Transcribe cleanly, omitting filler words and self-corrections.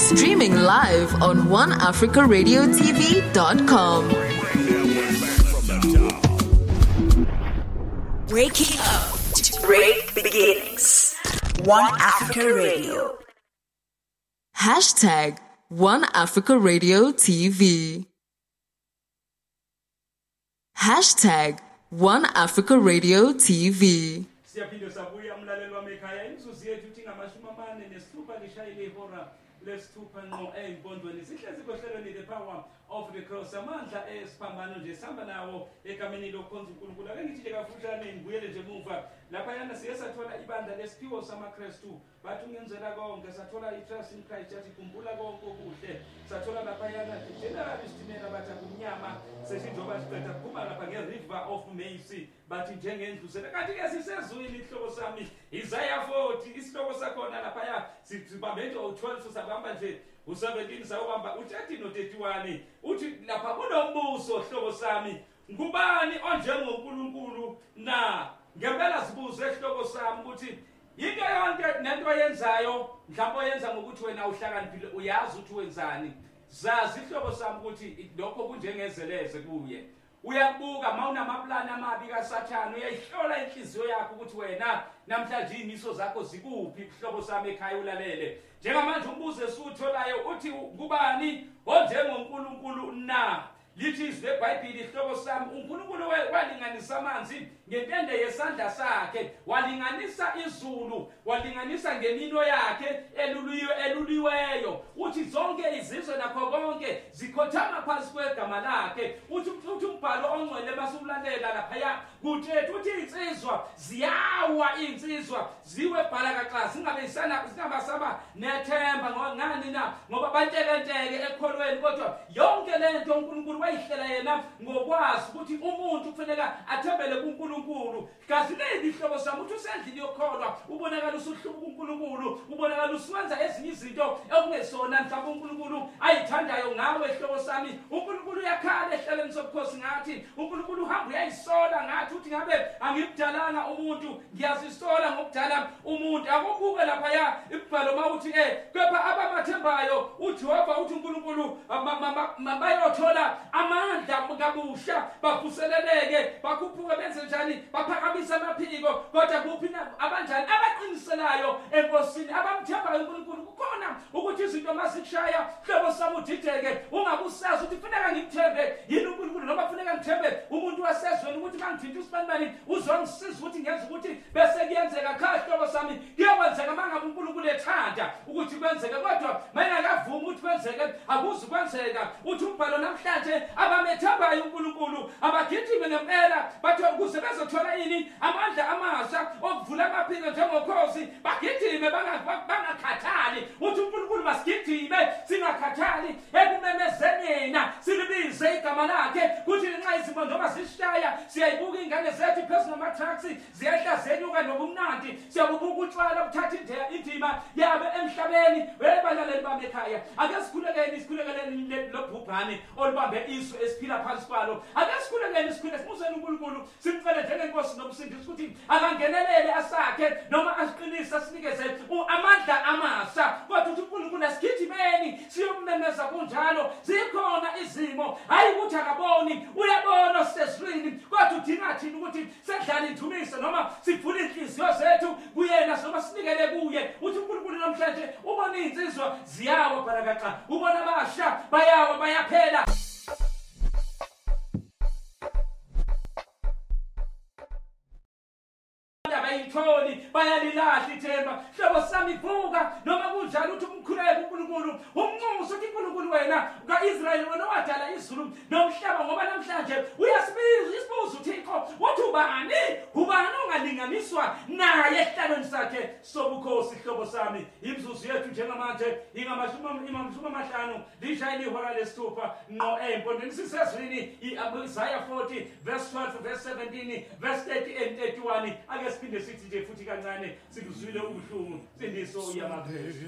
Streaming live on oneafricaradiotv.com. Waking up to great beginnings. One Africa Radio. Hashtag One Africa Radio TV. Hashtag One Africa Radio TV. Siyaphinde sabuya umlaleli wami ekhaya insuku yethu uthi ngamashumi amane nesithupha lishayile ihora lesithupha ngqo empondweni sihlezi kohlelweni the power of the cross amandla esiphambano nje sihamba nawo egameni lokhonza uNkulunkulu ake ngithi kafushane ngibuyele nje emuva lapha yana siye sathola ibandla lesiphiwo samaKristu bathi ungenzela konke sathola itrust in Christ yathi kumbula konke okuhle sathola lapha yana general istimela bathi kumnyama sesinjoba siqeda kuphuma lapha ngeRiver of Mercy bathi njengendlusela kanti ke sisezwini ihloko sami Isaiah 40 isihloko sakhona lapha ya sibambe nje u12 sabamba nje u17 sawubamba uthi no 31 uthi lapha kunombuso hlobo sami ngubani onjengoNkulunkulu na ngempela sibuze ehloko sami ukuthi into yonke nento oyenzayo mhlawumbe oyenza ngokuthi wena uhlakaniphile uyazi ukuthi wenzani zazi ihlobo sami ukuthi lokho kunjengezeleze kuye uyakubuka mawunamaplani amabi kaSathane uyayihlola inhliziyo yakho ukuthi wena namhlanje imiso zakho zikuphi ihlobo sami ekhaya ulalele njengamanje umbuzo esutholayo uthi kubani onjengoNkulunkulu na lithi izwe eBhayibheli ihlobo sami uNkulunkulu walinganisa amanzi ngentende yesandla sakhe walinganisa izulu walinganisa ngemino yakhe eluliweyo uthi zonke izizwe nakho konke zikhothama phansi kwegama lakhe uthi umbhalo ongcwele basulalela lapha kuthetha uthi insizwa insizwa ziwe bhala kaxa singabasaba nethemba ngani na ngoba bantekenteke ekholweni kodwa yonke lento uNkulunkulu wayihlela yena ngokwazi ukuthi umuntu kufanele athembele kuNkulunkulu kazineli ihlobo sami uthi usendlini yokholwa ubonakala usuhlubuka uNkulunkulu ubonakala usiwenza ezinye izinto okungesona mhlawumbe uNkulunkulu ayithandayo ngawe ihlobo sami uNkulunkulu uyakhala ehlaleni sobukhosi ngathi uNkulunkulu uhamba uyayisola ngathi uthi ngabe angimdalanga umuntu ngiyazisola ngokudala umuntu akubuke lapha ibhalo mawuthi kepha abamathembayo uJehova uthi uNkulunkulu bayothola amandla kabusha bavuseleleke bakhuphuke benze njani baphakamisa amaphiko kodwa kuphi abanjani abaqiniselayo enkosini abamthembayo uNkulunkulu kukhona ukuthi izinto masikushaya hlobo sami udideke ungabusazi ukuthi kufanele ngimthembe yini uNkulunkulu noma kufanele ngithembe umuntu wasezweni ukuthi mangithinta usibanibani uzongisiza ukuthi ngenze ukuthi bese kuyenzeka cha hlobo sami kuyokwenzeka mangabe uNkulunkulu ethanda ukuthi kwenzeke kodwa mayengakavumi ukuthi kwenzeke akuzi kwenzeka uthi umbhalo namhlanje abamethembayo uNkulunkulu abagijime ngempela bathi ukuze bezothola ini amandla amasha okuvula amaphiko njengokhozi bagijime bangakhathali uthi uNkulunkulu masigijime singakhathali ekumemezeni yena silibize igama lakhe kuthi nxa izimo noma zishaya siyayibuka ingane zethu phezulu ngamatraksi ziyahlazenyuka nobumnandi siyabubuka utshwala buthatha indima yabe emhlabeni webalaleli bami ekhaya ake sikhulekeni lobhubhane olibambe isu esiphila phansi kwalo ake sikhulekeni simuzeni uNkulunkulu simcele njengenkosi nomsindisi ukuthi akangenelele asakhe noma asiqinise sinikeze amandla amasha kodwa uthi uNkulunkulu asigijimeni siyomemeza kunjalo zikhona izimo hayi ukuthi akaboni uyabona sesizwini kodwa udinga thina ukuthi sedlala ithumise noma sivule inhliziyo zethu kuyena noma sinikele kuye uthi uNkulunkulu namhlanje ubona insizwa ziyawa barakaxa ubona abasha bayawa bayaphela abayitholi bayalilahla ithemba hlobo sami vuka noma kunjalo uthi umkhuleke uNkulunkulu umnxuso uthi uNkulunkulu wena kaIsrayeli wena wadala izulu nomhlaba ngoba namhlanje uyasibiza isibuzo uThixo uthi ubani ongalinganiswa naye ehlalweni sakhe sobukhosi hlobo sami imzuzu yethu njengamanje ingamashumi amahlanu lishayile ihora lesithupha ngqo empondweni sisezwini Isaiah 40 verse 12 verse 17 verse 30 and 31 ake siphinde sithi nje futhi kancane sikuzwile ubuhlungu sindiso uyamaphezulu